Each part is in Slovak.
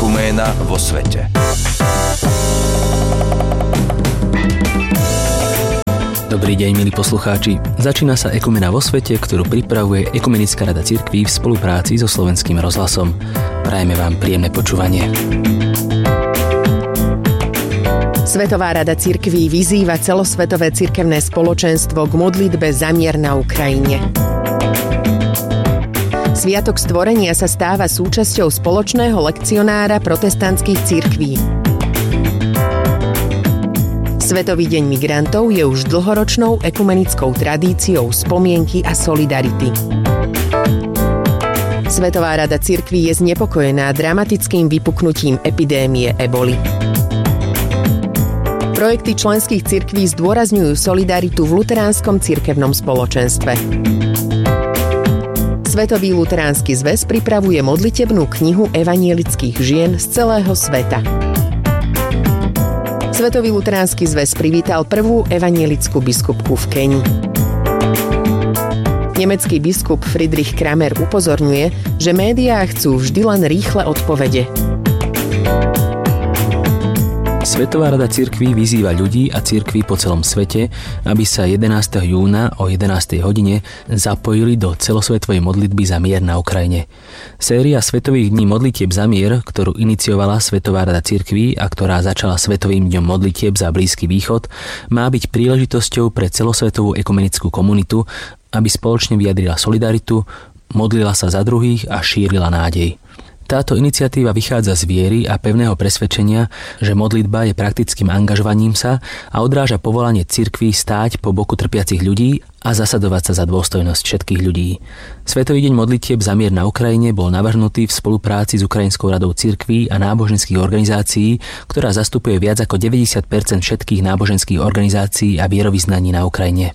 Ekuména vo svete. Dobrý deň, milí poslucháči. Začína sa Ekumena vo svete, ktorú pripravuje Ekumenická rada cirkví v spolupráci so Slovenským rozhlasom. Prajeme vám príjemné počúvanie. Svetová rada cirkví vyzýva celosvetové cirkevné spoločenstvo k modlitbe za mier na Ukrajine. Sviatok stvorenia sa stáva súčasťou spoločného lekcionára protestantských cirkví. Svetový deň migrantov je už dlhoročnou ekumenickou tradíciou spomienky a solidarity. Svetová rada cirkví je znepokojená dramatickým vypuknutím epidémie eboli. Projekty členských cirkví zdôrazňujú solidaritu v luteránskom cirkevnom spoločenstve. Svetový luteránsky zväz pripravuje modlitebnú knihu evanielických žien z celého sveta. Svetový luteránsky zväz privítal prvú evanielickú biskupku v Keni. Nemecký biskup Friedrich Kramer upozorňuje, že médiá chcú vždy len rýchle odpovede. Svetová rada cirkví vyzýva ľudí a cirkví po celom svete, aby sa 11. júna o 11. hodine zapojili do celosvetovej modlitby za mier na Ukrajine. Séria Svetových dní modlitieb za mier, ktorú iniciovala Svetová rada cirkví a ktorá začala Svetovým dňom modlitieb za Blízky východ, má byť príležitosťou pre celosvetovú ekumenickú komunitu, aby spoločne vyjadrila solidaritu, modlila sa za druhých a šírila nádej. Táto iniciatíva vychádza z viery a pevného presvedčenia, že modlitba je praktickým angažovaním sa a odráža povolanie cirkví stáť po boku trpiacich ľudí a zasadovať sa za dôstojnosť všetkých ľudí. Svetový deň modlitieb za mier na Ukrajine bol navrhnutý v spolupráci s Ukrajinskou radou cirkví a náboženských organizácií, ktorá zastupuje viac ako 90% všetkých náboženských organizácií a vierovyznaní na Ukrajine.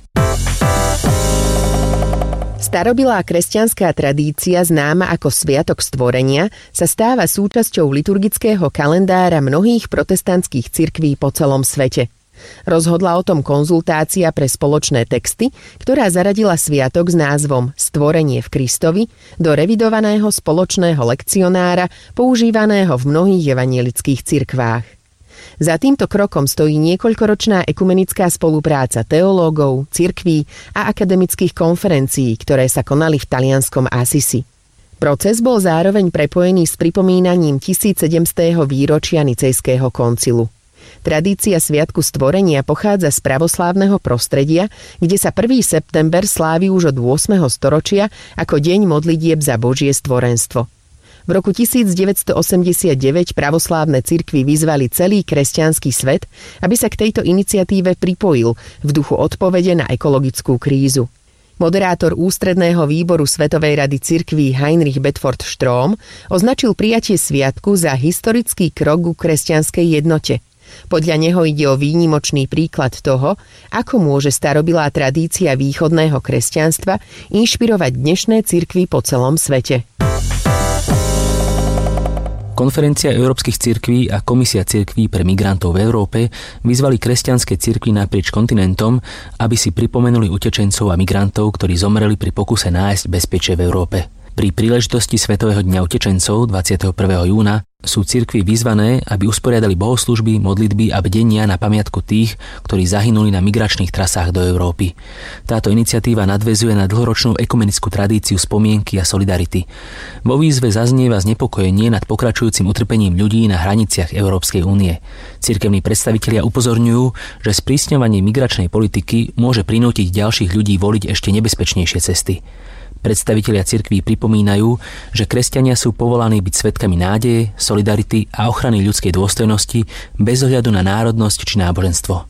Starobilá kresťanská tradícia, známa ako Sviatok stvorenia, sa stáva súčasťou liturgického kalendára mnohých protestantských cirkví po celom svete. Rozhodla o tom konzultácia pre spoločné texty, ktorá zaradila sviatok s názvom Stvorenie v Kristovi do revidovaného spoločného lekcionára používaného v mnohých evanielických cirkvách. Za týmto krokom stojí niekoľkoročná ekumenická spolupráca teológov, cirkví a akademických konferencií, ktoré sa konali v talianskom Assisi. Proces bol zároveň prepojený s pripomínaním 1700. výročia Nicejského koncilu. Tradícia Sviatku stvorenia pochádza z pravoslávneho prostredia, kde sa 1. september slávi už od 8. storočia ako deň modlitieb za Božie stvorenstvo. V roku 1989 pravoslávne cirkvi vyzvali celý kresťanský svet, aby sa k tejto iniciatíve pripojil v duchu odpovede na ekologickú krízu. Moderátor ústredného výboru Svetovej rady cirkví Heinrich Bedford Strom označil prijatie sviatku za historický krok ku kresťanskej jednote. Podľa neho ide o výnimočný príklad toho, ako môže starobilá tradícia východného kresťanstva inšpirovať dnešné cirkvi po celom svete. Konferencia európskych cirkví a Komisia cirkví pre migrantov v Európe vyzvali kresťanské cirkvi naprieč kontinentom, aby si pripomenuli utečencov a migrantov, ktorí zomreli pri pokuse nájsť bezpečie v Európe. Pri príležitosti Svetového dňa utečencov 21. júna sú cirkvi vyzvané, aby usporiadali bohoslúžby, modlitby a bdenia na pamiatku tých, ktorí zahynuli na migračných trasách do Európy. Táto iniciatíva nadväzuje na dlhoročnú ekumenickú tradíciu spomienky a solidarity. Vo výzve zaznieva znepokojenie nad pokračujúcim utrpením ľudí na hraniciach Európskej únie. Cirkevní predstavitelia upozorňujú, že sprísňovanie migračnej politiky môže prinútiť ďalších ľudí voliť ešte nebezpečnejšie cesty. Predstavitelia cirkví pripomínajú, že kresťania sú povolaní byť svedkami nádeje, solidarity a ochrany ľudskej dôstojnosti bez ohľadu na národnosť či náboženstvo.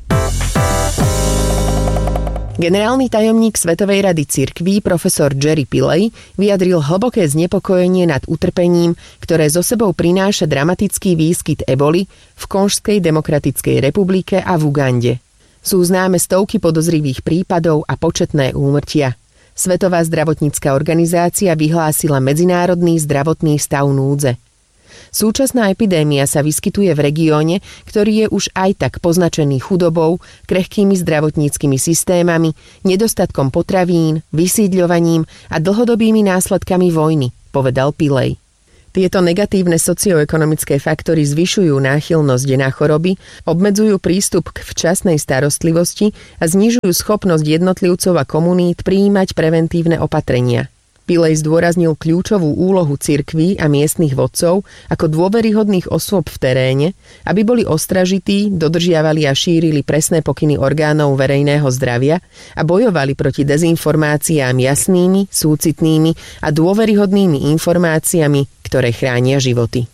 Generálny tajomník Svetovej rady cirkví profesor Jerry Pilley vyjadril hlboké znepokojenie nad utrpením, ktoré zo sebou prináša dramatický výskyt eboli v Konžskej demokratickej republike a v Ugande. Sú známe stovky podozrivých prípadov a početné úmrtia. Svetová zdravotnícka organizácia vyhlásila medzinárodný zdravotný stav núdze. Súčasná epidémia sa vyskytuje v regióne, ktorý je už aj tak poznačený chudobou, krehkými zdravotníckymi systémami, nedostatkom potravín, vysídľovaním a dlhodobými následkami vojny, povedal Pilley. Tieto negatívne socioekonomické faktory zvyšujú náchylnosť na choroby, obmedzujú prístup k včasnej starostlivosti a znižujú schopnosť jednotlivcov a komunít prijímať preventívne opatrenia. Pillay zdôraznil kľúčovú úlohu cirkví a miestnych vodcov ako dôveryhodných osôb v teréne, aby boli ostražití, dodržiavali a šírili presné pokyny orgánov verejného zdravia a bojovali proti dezinformáciám jasnými, súcitnými a dôveryhodnými informáciami, ktoré chránia životy.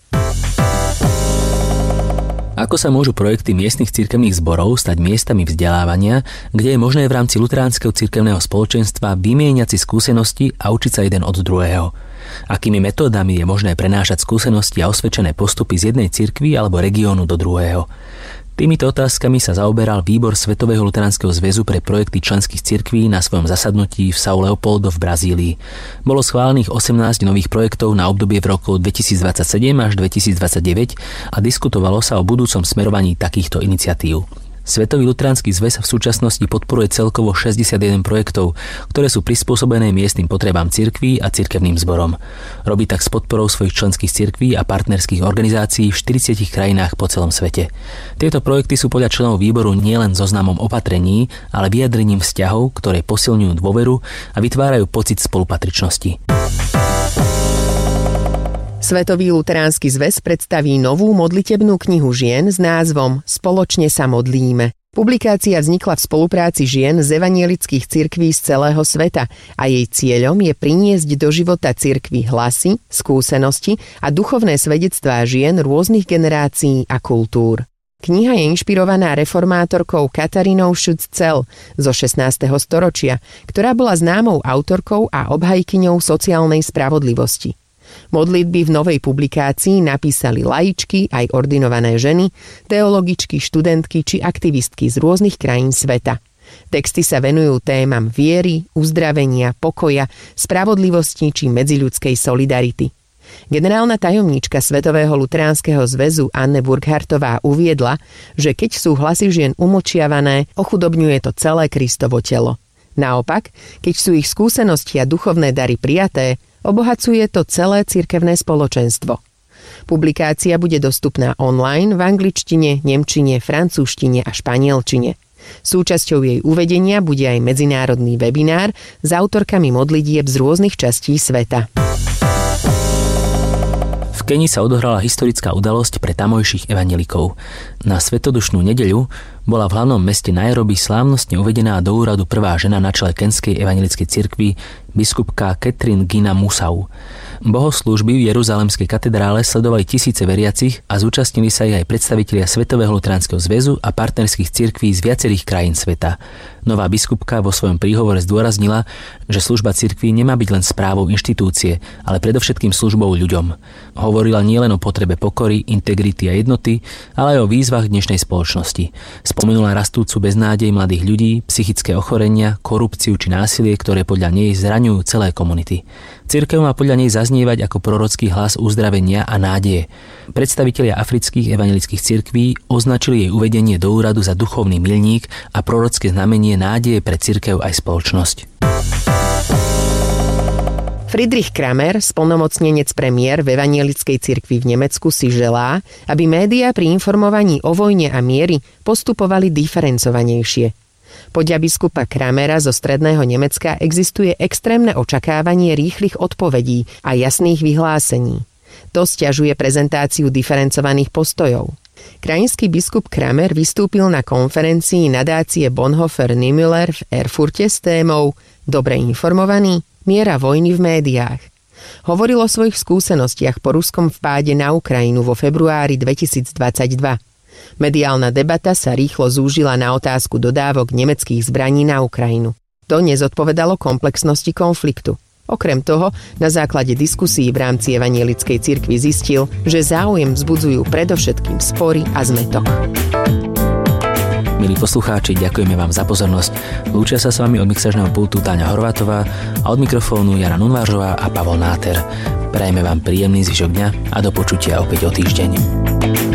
Ako sa môžu projekty miestnych cirkevných zborov stať miestami vzdelávania, kde je možné v rámci luteránskeho cirkevného spoločenstva vymieňať si skúsenosti a učiť sa jeden od druhého? Akými metódami je možné prenášať skúsenosti a osvedčené postupy z jednej cirkvi alebo regiónu do druhého? Týmito otázkami sa zaoberal výbor Svetového luteránskeho zväzu pre projekty členských cirkví na svojom zasadnutí v São Leopoldo v Brazílii. Bolo schválených 18 nových projektov na obdobie v roku 2027 až 2029 a diskutovalo sa o budúcom smerovaní takýchto iniciatív. Svetový luteránsky zväz v súčasnosti podporuje celkovo 61 projektov, ktoré sú prispôsobené miestnym potrebám cirkví a cirkevným zborom. Robí tak s podporou svojich členských cirkví a partnerských organizácií v 40 krajinách po celom svete. Tieto projekty sú podľa členov výboru nielen zoznamom opatrení, ale vyjadrením vzťahov, ktoré posilňujú dôveru a vytvárajú pocit spolupatričnosti. Svetový luteránsky zväz predstaví novú modlitebnú knihu žien s názvom Spoločne sa modlíme. Publikácia vznikla v spolupráci žien z evanielických cirkví z celého sveta a jej cieľom je priniesť do života cirkvi hlasy, skúsenosti a duchovné svedectvá žien rôznych generácií a kultúr. Kniha je inšpirovaná reformátorkou Katarínou Schütz-Zell zo 16. storočia, ktorá bola známou autorkou a obhajkyňou sociálnej spravodlivosti. Modlitby v novej publikácii napísali laičky, aj ordinované ženy, teologičky, študentky či aktivistky z rôznych krajín sveta. Texty sa venujú témam viery, uzdravenia, pokoja, spravodlivosti či medziľudskej solidarity. Generálna tajomníčka Svetového luteránskeho zväzu Anne Burghartová uviedla, že keď sú hlasy žien umlčiavané, ochudobňuje to celé Kristovo telo. Naopak, keď sú ich skúsenosti a duchovné dary prijaté, obohacuje to celé cirkevné spoločenstvo. Publikácia bude dostupná online v angličtine, nemčine, francúzštine a španielčine. Súčasťou jej uvedenia bude aj medzinárodný webinár s autorkami modlitieb z rôznych častí sveta. V Keni sa odohrala historická udalosť pre tamojších evanjelikov. Na Svetodušnú nedeľu bola v hlavnom meste Nairobi slávnostne uvedená do úradu prvá žena na čele kenskej evanjelickej cirkvi, biskupka Catherine Gina Musau. Bohoslúžby v Jeruzalemskej katedrále sledovali tisíce veriacich a zúčastnili sa ich aj predstavitelia Svetového luteránskeho zväzu a partnerských cirkví z viacerých krajín sveta. Nová biskupka vo svojom príhovore zdôraznila, že služba cirkví nemá byť len správou inštitúcie, ale predovšetkým službou ľuďom. Hovorila nielen o potrebe pokory, integrity a jednoty, ale aj o výzvach dnešnej spoločnosti. Spomenula rastúcu beznádej mladých ľudí, psychické ochorenia, korupciu či násilie, ktoré podľa nej zraňujú celé komunity. Cirkev má podľa nej zaznievať ako prorocký hlas uzdravenia a nádeje. Predstavitelia afrických evanjelických cirkví označili jej uvedenie do úradu za duchovný milník a prorocké znamenie nádeje pre cirkev aj spoločnosť. Friedrich Kramer, splnomocnenec premiér v evanjelickej cirkvi v Nemecku, si želá, aby médiá pri informovaní o vojne a mieri postupovali diferencovanejšie. Podľa biskupa Kramera zo stredného Nemecka existuje extrémne očakávanie rýchlych odpovedí a jasných vyhlásení. To sťažuje prezentáciu diferencovaných postojov. Krajinský biskup Kramer vystúpil na konferencii nadácie Bonhoeffer-Niemöller v Erfurte s témou Dobre informovaný? Miera vojny v médiách. Hovoril o svojich skúsenostiach po ruskom vpáde na Ukrajinu vo februári 2022. Mediálna debata sa rýchlo zúžila na otázku dodávok nemeckých zbraní na Ukrajinu. To nezodpovedalo komplexnosti konfliktu. Okrem toho, na základe diskusí v rámci evanjelickej cirkvi zistil, že záujem vzbudzujú predovšetkým spory a zmätok. Milí poslucháči, ďakujeme vám za pozornosť. Lúčia sa s vami od mixážneho pultu Táňa Horvátová a od mikrofónu Jana Nunváržová a Pavol Náter. Prajeme vám príjemný zvyšok dňa a do počutia opäť o týždeň.